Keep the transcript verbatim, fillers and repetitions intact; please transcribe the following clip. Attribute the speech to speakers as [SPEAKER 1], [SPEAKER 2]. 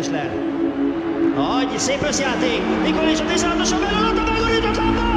[SPEAKER 1] Kessler. Nagy, szép összjáték. Nikolic a tizenhatoson belül, ott a megorít a labda!